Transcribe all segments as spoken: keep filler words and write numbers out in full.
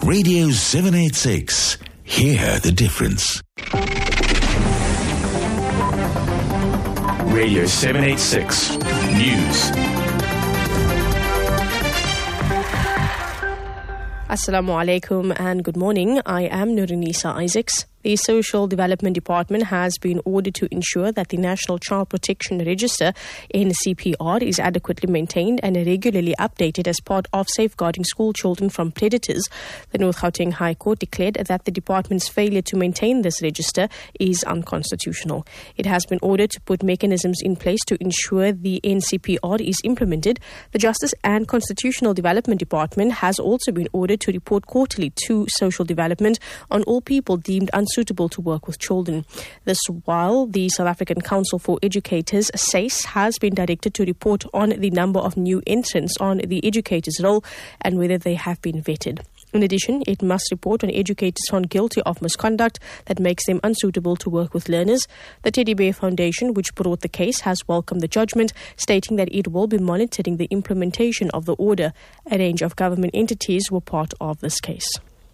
Radio seven eighty-six. Hear the difference. Radio seven eighty-six News. Assalamu alaikum and good morning. I am Nurinisa Isaacs. The Social Development Department has been ordered to ensure that the National Child Protection Register, N C P R, is adequately maintained and regularly updated as part of safeguarding school children from predators. The North Gauteng High Court declared that the department's failure to maintain this register is unconstitutional. It has been ordered to put mechanisms in place to ensure the N C P R is implemented. The Justice and Constitutional Development Department has also been ordered to report quarterly to Social Development on all people deemed unsuitable suitable to work with children. This while the South African Council for Educators, S A C E, has been directed to report on the number of new entrants on the educators' role and whether they have been vetted. In addition, it must report on educators found guilty of misconduct that makes them unsuitable to work with learners. The Teddy Bear Foundation, which brought the case, has welcomed the judgment, stating that it will be monitoring the implementation of the order. A range of government entities were part of this case.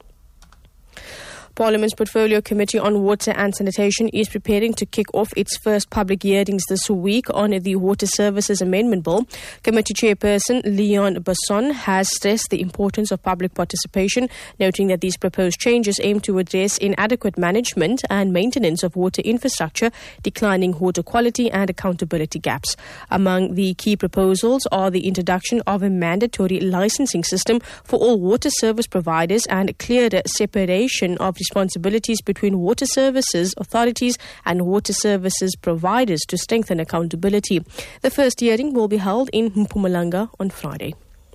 Parliament's Portfolio Committee on Water and Sanitation is preparing to kick off its first public hearings this week on the Water Services Amendment Bill. Committee Chairperson Leon Basson has stressed the importance of public participation, noting that these proposed changes aim to address inadequate management and maintenance of water infrastructure, declining water quality and accountability gaps. Among the key proposals are the introduction of a mandatory licensing system for all water service providers and clearer separation of responsibilities between water services authorities and water services providers to strengthen accountability. The first hearing will be held in Mpumalanga on Friday.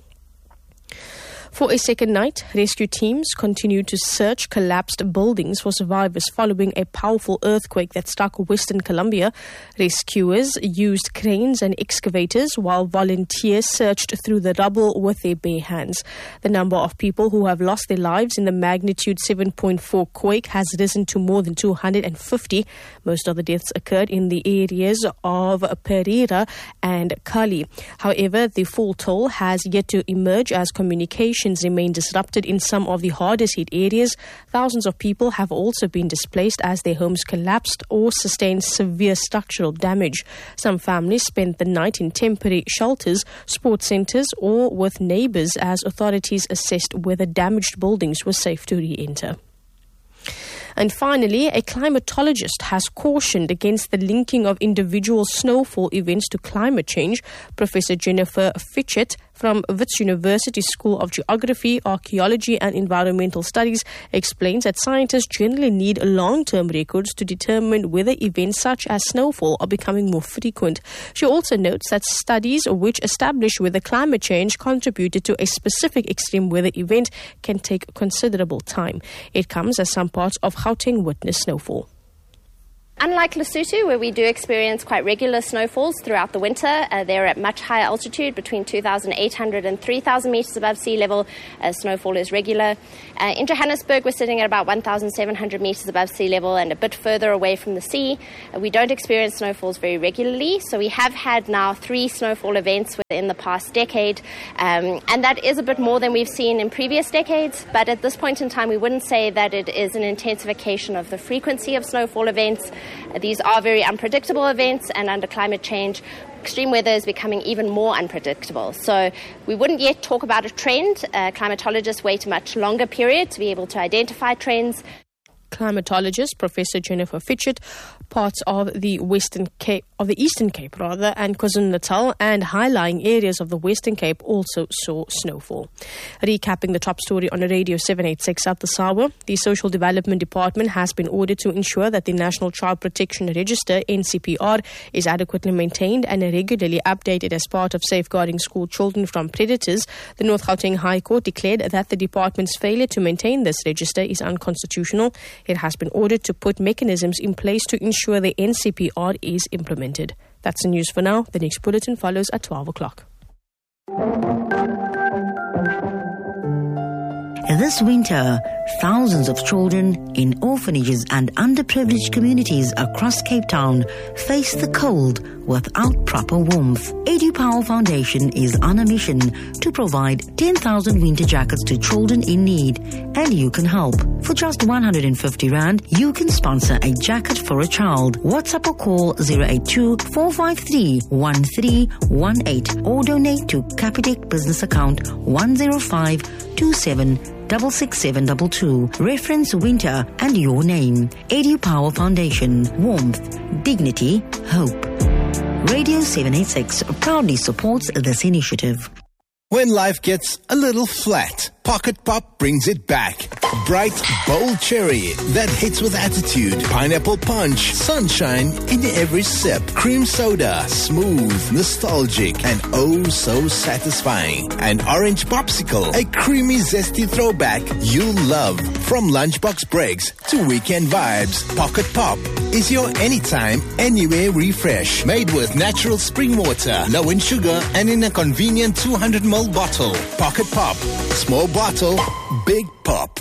For a second night, rescue teams continue to search collapsed buildings for survivors following a powerful earthquake that struck Western Colombia. Rescuers used cranes and excavators while volunteers searched through the rubble with their bare hands. The number of people who have lost their lives in the magnitude seven point four quake has risen to more than two hundred fifty. Most of the deaths occurred in the areas of Pereira and Cali. However, the full toll has yet to emerge as communication remain disrupted in some of the hardest hit areas. Thousands of people have also been displaced as their homes collapsed or sustained severe structural damage. Some families spent the night in temporary shelters, sports centers, or with neighbors as authorities assessed whether damaged buildings were safe to re-enter. And finally, a climatologist has cautioned against the linking of individual snowfall events to climate change. Professor Jennifer Fitchett from Wits University School of Geography, Archaeology and Environmental Studies explains that scientists generally need long-term records to determine whether events such as snowfall are becoming more frequent. She also notes that studies which establish whether climate change contributed to a specific extreme weather event can take considerable time. It comes as some parts of Gauteng witness snowfall. Unlike Lesotho, where we do experience quite regular snowfalls throughout the winter, uh, they're at much higher altitude, between two thousand eight hundred and three thousand metres above sea level, as snowfall is regular. Uh, in Johannesburg, we're sitting at about one thousand seven hundred metres above sea level and a bit further away from the sea. Uh, we don't experience snowfalls very regularly, so we have had now three snowfall events within the past decade, um, and that is a bit more than we've seen in previous decades, but at this point in time, we wouldn't say that it is an intensification of the frequency of snowfall events. These are very unpredictable events, and under climate change, extreme weather is becoming even more unpredictable. So we wouldn't yet talk about a trend. Uh, climatologists wait a much longer period to be able to identify trends. Climatologist Professor Jennifer Fitchett, parts of the Western Cape, of the Eastern Cape rather, and KwaZulu-Natal and high-lying areas of the Western Cape also saw snowfall. Recapping the top story on Radio seven eighty-six at this hour, the Social Development Department has been ordered to ensure that the National Child Protection Register, N C P R, is adequately maintained and regularly updated as part of safeguarding school children from predators. The North Gauteng High Court declared that the department's failure to maintain this register is unconstitutional. It has been ordered to put mechanisms in place to ensure the N C P R is implemented. That's the news for now. The next bulletin follows at twelve o'clock. This winter, thousands of children in orphanages and underprivileged communities across Cape Town face the cold without proper warmth. EduPower Foundation is on a mission to provide ten thousand winter jackets to children in need, and you can help. For just one hundred fifty rand, you can sponsor a jacket for a child. WhatsApp or call zero eight two, four five three, one three one eight or donate to Capitec business account one zero five two seven six six seven two two. Reference winter and your name. EduPower Foundation. Warmth, dignity, hope. Radio seven eighty-six proudly supports this initiative. When life gets a little flat, Pocket Pop brings it back. Bright, bold cherry that hits with attitude. Pineapple punch, sunshine in every sip. Cream soda, smooth, nostalgic, and oh so satisfying. An orange popsicle, a creamy, zesty throwback you'll love. From lunchbox breaks to weekend vibes, Pocket Pop is your anytime, anywhere refresh. Made with natural spring water, low in sugar, and in a convenient two hundred milliliter bottle. Pocket Pop. Small bottle, big pop.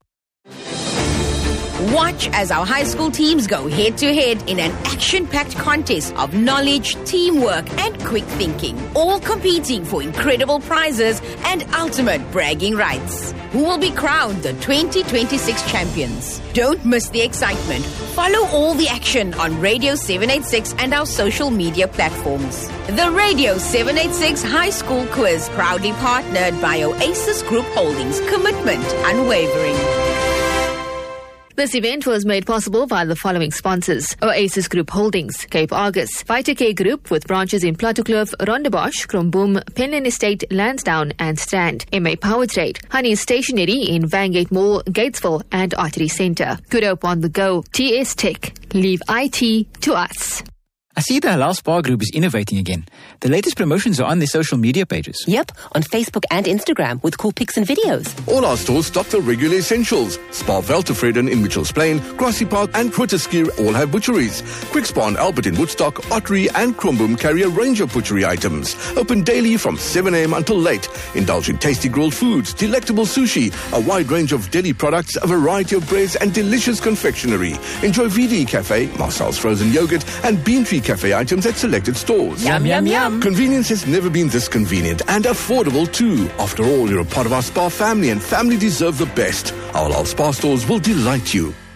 Watch as our high school teams go head-to-head in an action-packed contest of knowledge, teamwork, and quick thinking, all competing for incredible prizes and ultimate bragging rights. Who will be crowned the twenty twenty-six champions? Don't miss the excitement. Follow all the action on Radio seven eighty-six and our social media platforms. The Radio seven eighty-six High School Quiz, proudly partnered by Oasis Group Holdings. Commitment unwavering. This event was made possible by the following sponsors: Oasis Group Holdings, Cape Argus, Vitacare Group with branches in Plattekloof, Rondebosch, Kromboom, Penland Estate, Lansdowne and Strand, M A Power Trade, Honey Stationery in Vangate Mall, Gatesville and Artery Centre, Good Hope on the Go, T S Tech, leave I T to us. I see the Halal Spa Group is innovating again. The latest promotions are on their social media pages. Yep, on Facebook and Instagram with cool pics and videos. All our stores stock the regular essentials. Spa Veltevreden in Mitchells Plain, Grassy Park and Grooteskier all have butcheries. Quick Spa and Albert in Woodstock, Ottery and Kromboom carry a range of butchery items. Open daily from seven a.m. until late. Indulge in tasty grilled foods, delectable sushi, a wide range of deli products, a variety of breads and delicious confectionery. Enjoy V D Cafe, Marcel's frozen yogurt and Bean Tree Cafe items at selected stores. Yum, yum, yum. Convenience has never been this convenient and affordable too. After all, you're a part of our spa family and family deserve the best. Our Halal Spa stores will delight you.